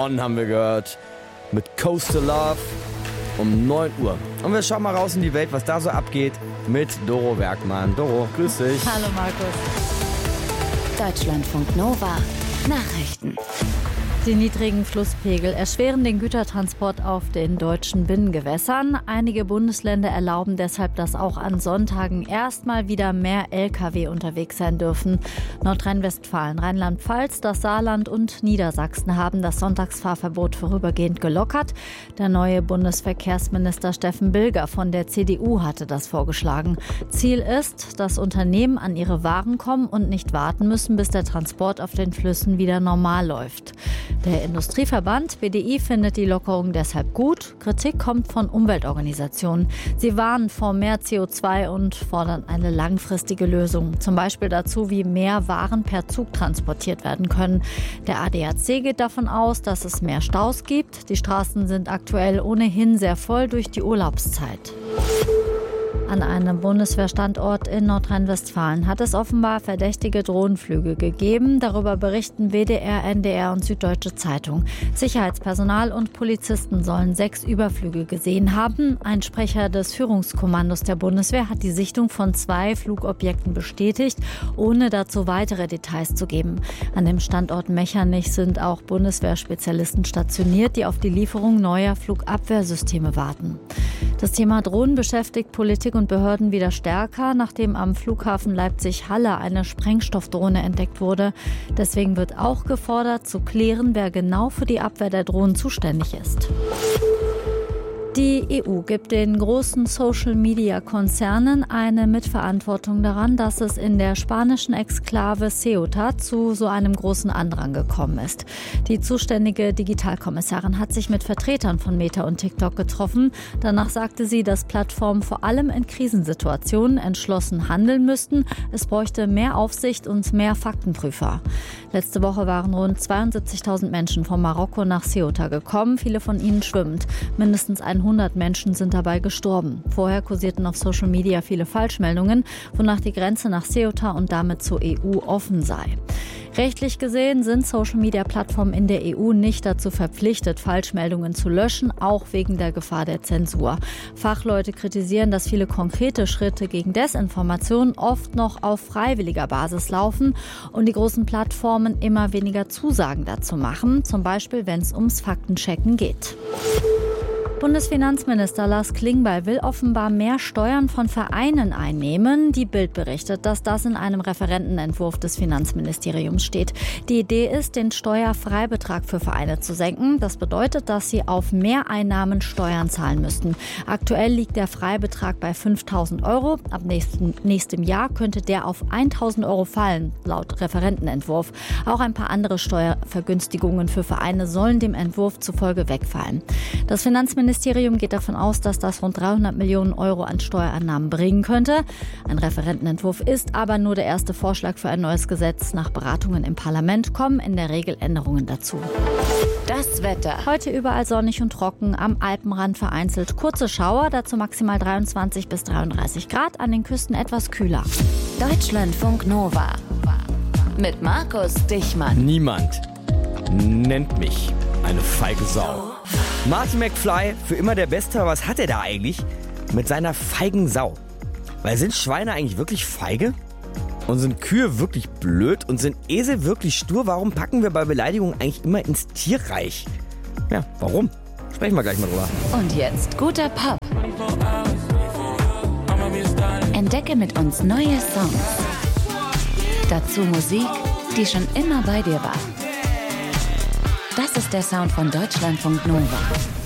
On haben wir gehört. Mit Coastal Love um 9 Uhr. Und wir schauen mal raus in die Welt, was da so abgeht mit Doro Werkmann. Doro, grüß dich. Hallo Markus. Deutschlandfunk Nova. Nachrichten. Die niedrigen Flusspegel erschweren den Gütertransport auf den deutschen Binnengewässern. Einige Bundesländer erlauben deshalb, dass auch an Sonntagen erstmal wieder mehr Lkw unterwegs sein dürfen. Nordrhein-Westfalen, Rheinland-Pfalz, das Saarland und Niedersachsen haben das Sonntagsfahrverbot vorübergehend gelockert. Der neue Bundesverkehrsminister Steffen Bilger von der CDU hatte das vorgeschlagen. Ziel ist, dass Unternehmen an ihre Waren kommen und nicht warten müssen, bis der Transport auf den Flüssen wieder normal läuft. Der Industrieverband BDI findet die Lockerung deshalb gut. Kritik kommt von Umweltorganisationen. Sie warnen vor mehr CO2 und fordern eine langfristige Lösung. Zum Beispiel dazu, wie mehr Waren per Zug transportiert werden können. Der ADAC geht davon aus, dass es mehr Staus gibt. Die Straßen sind aktuell ohnehin sehr voll durch die Urlaubszeit. An einem Bundeswehrstandort in Nordrhein-Westfalen hat es offenbar verdächtige Drohnenflüge gegeben. Darüber berichten WDR, NDR und Süddeutsche Zeitung. Sicherheitspersonal und Polizisten sollen 6 Überflüge gesehen haben. Ein Sprecher des Führungskommandos der Bundeswehr hat die Sichtung von 2 Flugobjekten bestätigt, ohne dazu weitere Details zu geben. An dem Standort Mechernich sind auch Bundeswehrspezialisten stationiert, die auf die Lieferung neuer Flugabwehrsysteme warten. Das Thema Drohnen beschäftigt Politik und Behörden wieder stärker, nachdem am Flughafen Leipzig-Halle eine Sprengstoffdrohne entdeckt wurde. Deswegen wird auch gefordert, zu klären, wer genau für die Abwehr der Drohnen zuständig ist. Die EU gibt den großen Social-Media-Konzernen eine Mitverantwortung daran, dass es in der spanischen Exklave Ceuta zu so einem großen Andrang gekommen ist. Die zuständige Digitalkommissarin hat sich mit Vertretern von Meta und TikTok getroffen. Danach sagte sie, dass Plattformen vor allem in Krisensituationen entschlossen handeln müssten. Es bräuchte mehr Aufsicht und mehr Faktenprüfer. Letzte Woche waren rund 72.000 Menschen von Marokko nach Ceuta gekommen, viele von ihnen schwimmend. Mindestens 100 Menschen sind dabei gestorben. Vorher kursierten auf Social Media viele Falschmeldungen, wonach die Grenze nach Ceuta und damit zur EU offen sei. Rechtlich gesehen sind Social-Media-Plattformen in der EU nicht dazu verpflichtet, Falschmeldungen zu löschen, auch wegen der Gefahr der Zensur. Fachleute kritisieren, dass viele konkrete Schritte gegen Desinformation oft noch auf freiwilliger Basis laufen und die großen Plattformen immer weniger Zusagen dazu machen, zum Beispiel wenn es ums Faktenchecken geht. Bundesfinanzminister Lars Klingbeil will offenbar mehr Steuern von Vereinen einnehmen. Die Bild berichtet, dass das in einem Referentenentwurf des Finanzministeriums steht. Die Idee ist, den Steuerfreibetrag für Vereine zu senken. Das bedeutet, dass sie auf Mehreinnahmen Steuern zahlen müssten. Aktuell liegt der Freibetrag bei 5.000 Euro. Ab nächstem Jahr könnte der auf 1.000 Euro fallen, laut Referentenentwurf. Auch ein paar andere Steuervergünstigungen für Vereine sollen dem Entwurf zufolge wegfallen. Das Finanzministerium geht davon aus, dass das rund 300 Millionen Euro an Steuereinnahmen bringen könnte. Ein Referentenentwurf ist aber nur der erste Vorschlag für ein neues Gesetz. Nach Beratungen im Parlament kommen in der Regel Änderungen dazu. Das Wetter. Heute überall sonnig und trocken, am Alpenrand vereinzelt kurze Schauer, dazu maximal 23 bis 33 Grad, an den Küsten etwas kühler. Deutschlandfunk Nova. Mit Markus Dichmann. Niemand nennt mich eine feige Sau. Marty McFly, für immer der Beste, aber was hat er da eigentlich mit seiner feigen Sau? Weil sind Schweine eigentlich wirklich feige? Und sind Kühe wirklich blöd? Und sind Esel wirklich stur? Warum packen wir bei Beleidigungen eigentlich immer ins Tierreich? Ja, warum? Sprechen wir gleich mal drüber. Und jetzt guter Pop. Entdecke mit uns neue Songs. Dazu Musik, die schon immer bei dir war. Das ist der Sound von Deutschlandfunk Nova.